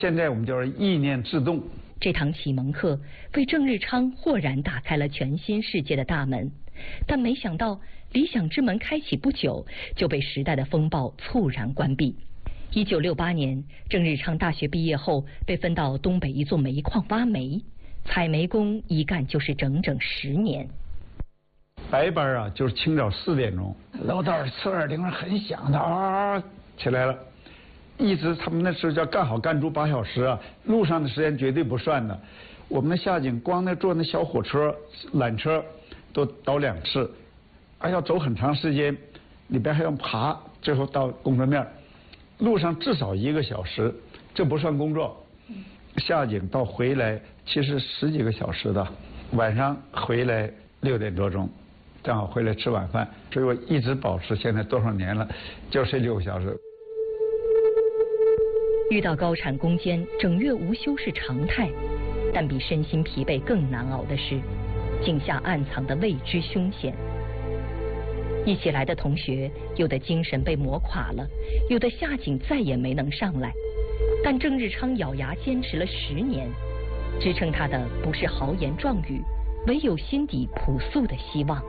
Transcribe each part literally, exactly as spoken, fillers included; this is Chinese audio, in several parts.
现在我们叫意念自动。 这堂启蒙课为郑日昌豁然打开了全新世界的大门，但没想到理想之门开启不久就被时代的风暴猝然关闭。一九六八年，郑日昌大学毕业后被分到东北一座煤矿挖煤，采煤工一干就是整整十年。 白班啊，就是清早四点钟，楼道侧耳铃很响的啊，起来了。一直他们那时候叫干好干足八小时啊，路上的时间绝对不算的。我们的下井光那坐那小火车、缆车都倒两次，还要走很长时间，里边还要爬，最后到工作面。路上至少一个小时，这不算工作。下井到回来其实十几个小时的，晚上回来六点多钟，正好回来吃晚饭，所以我一直保持现在多少年了，就睡六个小时。 遇到高产攻坚，整月无休是常态，但比身心疲惫更难熬的是井下暗藏的未知凶险。一起来的同学，有的精神被磨垮了，有的下井再也没能上来。但郑日昌咬牙坚持了十年，支撑他的不是豪言壮语，唯有心底朴素的希望。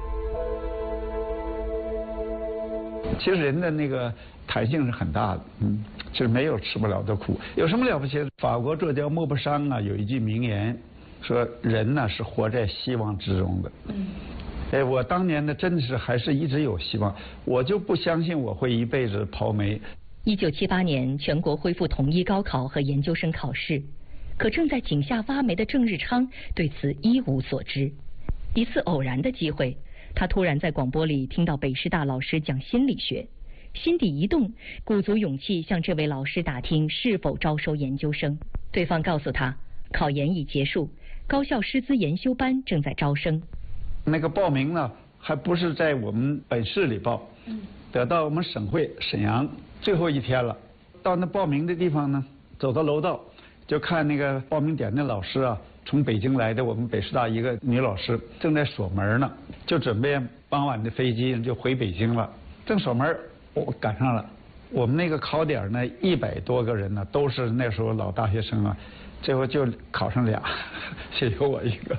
其实人的那个弹性是很大的，嗯，就是没有吃不了的苦。有什么了不起？法国作家莫泊桑啊有一句名言，说人呢是活在希望之中的。嗯。哎，我当年呢真的是还是一直有希望，我就不相信我会一辈子刨煤。 一九七八年，全国恢复统一高考和研究生考试，可正在井下挖煤的郑日昌对此一无所知。一次偶然的机会，他突然在广播里听到北师大老师讲心理学，心底一动，鼓足勇气向这位老师打听是否招收研究生。对方告诉他，考研已结束，高校师资研修班正在招生。 那个报名呢，还不是在我们本市里报，得到我们省会沈阳，最后一天了。到那报名的地方呢，走到楼道，就看那个报名点的老师啊，从北京来的我们北师大一个女老师正在锁门呢，就准备傍晚的飞机就回北京了。正锁门，我赶上了。我们那个考点呢，一百多个人呢，都是那时候老大学生啊，最后就考上俩，只有我一个。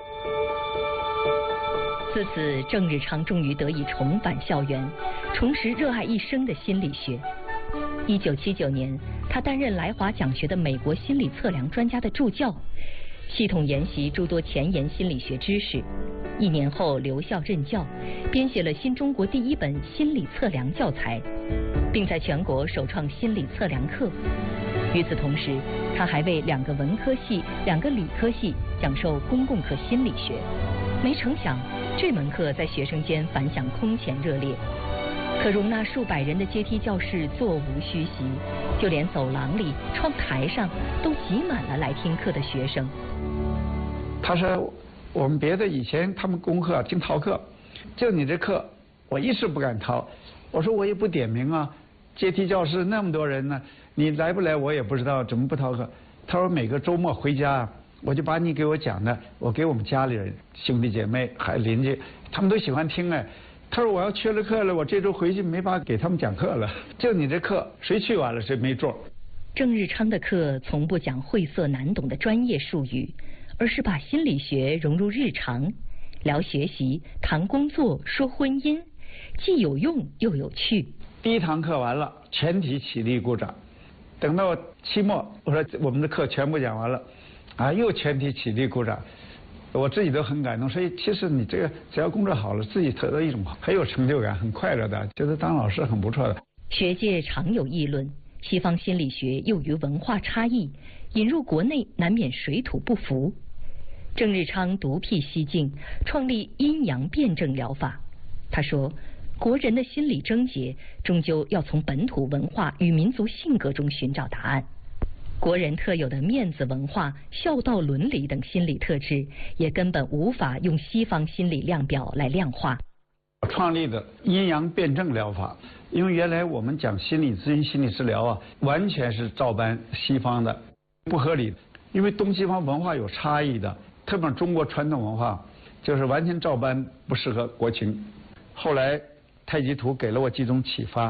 自此，郑日昌终于得以重返校园，重拾热爱一生的心理学。一九七九年，他担任来华讲学的美国心理测量专家的助教，系统研习诸多前沿心理学知识。一年后留校任教，编写了新中国第一本心理测量教材，并在全国首创心理测量课。与此同时，他还为两个文科系、两个理科系讲授公共课心理学。没成想，这门课在学生间反响空前热烈，可容纳数百人的阶梯教室座无虚席，就连走廊里、窗台上都挤满了来听课的学生。 他说，我们别的以前他们功课净逃课，就你这课我一时不敢逃。我说我也不点名啊，阶梯教室那么多人呢，你来不来我也不知道，怎么不逃课？他说每个周末回家，我就把你给我讲的，我给我们家里人、兄弟姐妹还邻居，他们都喜欢听哎。他说我要缺了课了，我这周回去没法给他们讲课了。就你这课，谁去完了谁没座。 郑日昌的课从不讲晦涩难懂的专业术语，而是把心理学融入日常，聊学习、谈工作、说婚姻，既有用又有趣。 第一堂课完了，全体起立鼓掌。等到期末，我说我们的课全部讲完了，啊，又全体起立鼓掌。我自己都很感动，所以其实你这个只要工作好了，自己得到一种很有成就感、很快乐的，觉得当老师很不错的。 学界常有议论，西方心理学由于文化差异，引入国内难免水土不服。郑日昌独辟蹊径，创立阴阳辩证疗法。他说，国人的心理症结终究要从本土文化与民族性格中寻找答案。国人特有的面子文化、孝道伦理等心理特质，也根本无法用西方心理量表来量化。 我创立的阴阳辩证疗法，因为原来我们讲心理咨询、心理治疗啊，完全是照搬西方的，不合理。因为东西方文化有差异的，特别是中国传统文化，就是完全照搬不适合国情。后来太极图给了我几种启发。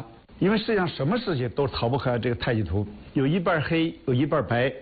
因为实际上什么事情都逃不开这个太极图，有一半黑，有一半白。